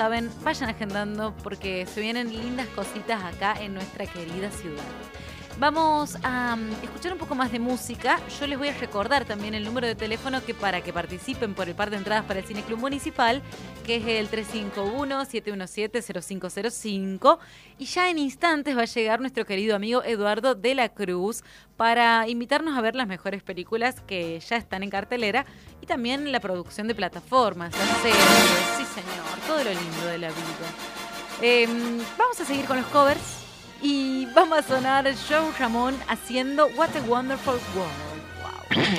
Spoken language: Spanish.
saben, vayan agendando porque se vienen lindas cositas acá en nuestra querida ciudad. Vamos a escuchar un poco más de música. Yo les voy a recordar también el número de teléfono para que participen por el par de entradas para el Cine Club Municipal, que es el 351-717-0505. Y ya en instantes va a llegar nuestro querido amigo Eduardo de la Cruz para invitarnos a ver las mejores películas que ya están en cartelera y también la producción de plataformas, las series, sí señor, todo lo lindo de la vida. Vamos a seguir con los covers. Y vamos a sonar Joe Ramón haciendo What a Wonderful World. Wow.